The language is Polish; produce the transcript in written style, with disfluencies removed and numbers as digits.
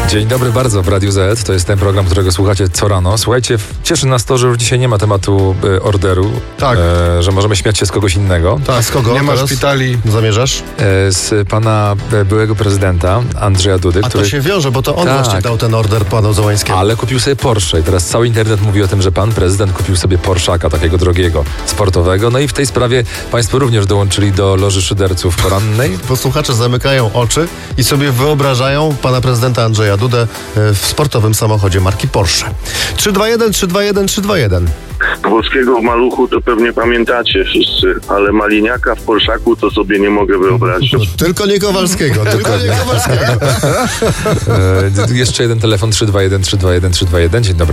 Dzień dobry bardzo w Radiu Z. To jest ten program, którego słuchacie co rano. Słuchajcie, cieszy nas to, że już dzisiaj nie ma tematu orderu. Tak. Że możemy śmiać się z kogoś innego. Tak, z kogo? Nie ma teraz szpitali. Zamierzasz? Z pana byłego prezydenta Andrzeja Dudy, A który... to się wiąże, bo to on Tak. właśnie dał ten order panu Załańskiemu. Ale kupił sobie Porsche i teraz cały internet mówi o tym, że pan prezydent kupił sobie Porszaka, takiego drogiego, sportowego. No i w tej sprawie państwo również dołączyli do loży szyderców porannej. Bo słuchacze zamykają oczy i sobie wyobrażają pana prezydenta Andrzeja Dudę w sportowym samochodzie marki Porsche. 321 321 321. Włoskiego w Maluchu to pewnie pamiętacie wszyscy, ale Maliniaka w Porszaku to sobie nie mogę wyobrazić. Tylko nie Kowalskiego, tylko nie Kowalskiego. Jeszcze jeden telefon 321 321 321. Dzień dobry.